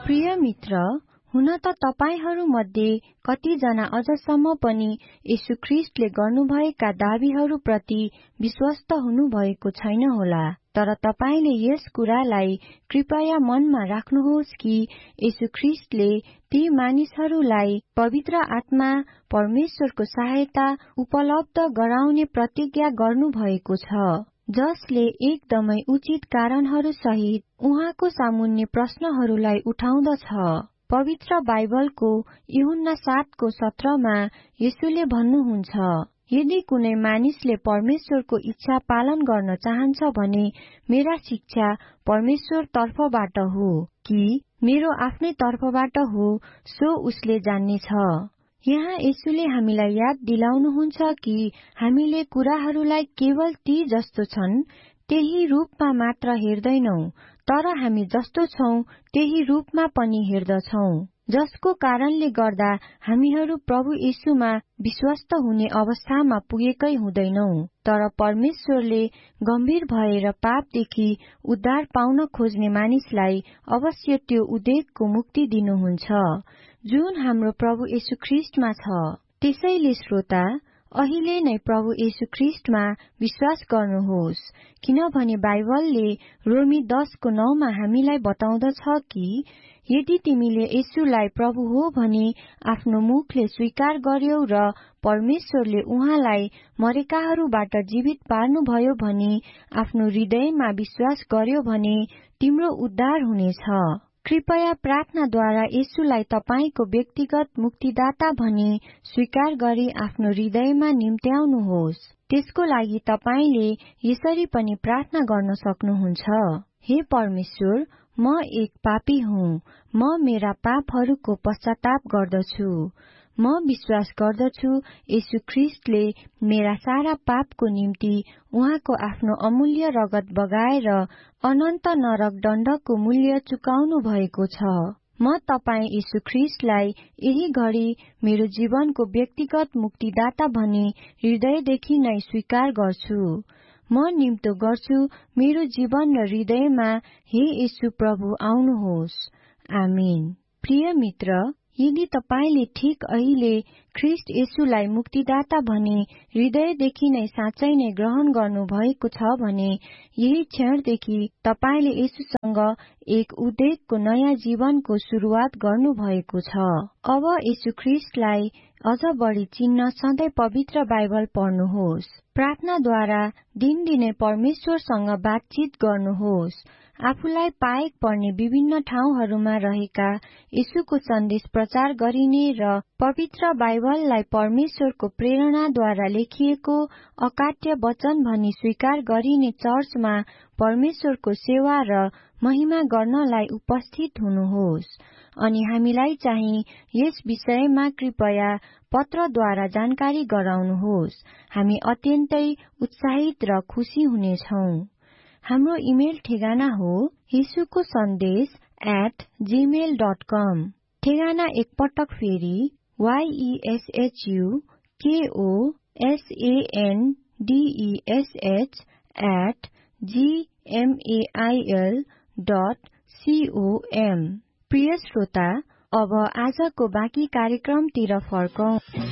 प्रिय मित्र, हुन त तपाईहरूमध्ये कतिजना अझसम्म पनि येशू ख्रीष्टले गर्नुभएका दाबीहरूप्रति विश्वस्त हुनुभएको छैन होला। तर तपाईले यस कुरालाई कृपया मनमा राख्नुहोस् कि येशू ख्रीष्टले ती मानिसहरूलाई पवित्र आत्मा परमेश्वरको सहायता उपलब्ध गराउने प्रतिज्ञा गर्नुभएको छ, जसले एकदमै उचित कारणहरू सहित उहाँको सामुन्ने प्रश्नहरूलाई उठाउँदछ। पवित्र बाइबलको यूहन्ना 7:17 येशूले भन्नुहुन्छ, यदि कुनै मानिसले परमेश्वरको इच्छा पालन गर्न चाहन्छ भने मेरा शिक्षा परमेश्वर तर्फबाट हो कि मेरो आफ्नै तर्फबाट हो सो उसले जान्नेछ। यहाँ येशूले हामीलाई याद दिलाउनुहुन्छ कि हामीले कुराहरूलाई केवल ती जस्तो छन् त्यही रूपमा मात्र हेर्दैनौं, तर हामी जस्तो छौं त्यही रूपमा पनि हेर्दछौं, जसको कारणले गर्दा हामीहरू प्रभु येशूमा विश्वस्त हुने अवस्थामा पुगेकै हुँदैनौं। तर परमेश्वरले गम्भीर भएर पापदेखि उद्धार पाउन खोज्ने मानिसलाई अवश्य त्यो उद्धारको मुक्ति दिनुहुन्छ, जुन हाम्रो प्रभु येशू ख्रीष्टमा छ। त्यसैले श्रोता, अहिले नै प्रभु येशू ख्रीष्टमा विश्वास गर्नुहोस्, किनभने बाइबलले रोमी 10:9 हामीलाई बताउँदछ कि यदि तिमीले येशूलाई प्रभु हो भनी आफ्नो मुखले स्वीकार गर्यौ र परमेश्वरले उहाँलाई मरेकाहरूबाट जीवित पार्नुभयो भनी आफ्नो हृदयमा विश्वास गर्यो भने तिम्रो उद्धार हुनेछ। कृपया प्रार्थनाद्वारा येशूलाई तपाईको व्यक्तिगत मुक्तिदाता भनी स्वीकार गरी आफ्नो हृदयमा निम्त्याउनुहोस्। त्यसको लागि तपाईले यसरी पनि प्रार्थना गर्न सक्नुहुन्छ, हे परमेश्वर, म एक पापी हुँ, म मेरा पापहरूको पश्चाताप गर्दछु। म विश्वास गर्दछु येशू ख्रीष्टले मेरा सारा पापको निम्ति उहाँको आफ्नो अमूल्य रगत बगाएर अनन्त नरक दण्डको मूल्य चुकाउनु भएको छ। म तपाईं येशू ख्रीष्टलाई यही घडी मेरो जीवनको व्यक्तिगत मुक्तिदाता भनी हृदयदेखि नै स्वीकार गर्छु। म निम्तो गर्छु मेरो जीवन र हृदयमा, हे येशू प्रभु आउनुहोस्। आमीन। प्रिय मित्र, यदि तपाईले ठिक अहिले ख्रीष्ट येशूलाई मुक्तिदाता भनी हृदयदेखि नै साँच्चै नै ग्रहण गर्नु भएको छ भने यही क्षणदेखि तपाईले येशूसँग एक उद्धारको नयाँ जीवनको सुरुवात गर्नु भएको छ। अब येशू ख्रीष्टलाई अझ बढी चिन्न सधैँ पवित्र बाइबल पढ्नुहोस्। प्रार्थनाद्वारा दिनदिनै परमेश्वरसँग बातचित गर्नुहोस्। आफूलाई पाएक पर्ने विभिन्न ठाउँहरूमा रहेका येशूको सन्देश प्रचार गरिने र पवित्र बाइबललाई परमेश्वरको प्रेरणाद्वारा लेखिएको अकाट्य वचन भनी स्वीकार गरिने चर्चमा परमेश्वरको सेवा र महिमा गर्नलाई उपस्थित हुनुहोस्। अनि हामीलाई चाहिँ यस विषयमा कृपया पत्रद्वारा जानकारी गराउनुहोस्। हामी अत्यन्तै उत्साहित र खुशी हुनेछौं। हाम्रो इमेल ठेगाना हो yeshukosandesh@gmail.com। ठेगाना एकपटक फेरि yeshukosandesh@gmail.com। प्रिय श्रोता, अब आजको बाँकी कार्यक्रमतिर फर्कौं।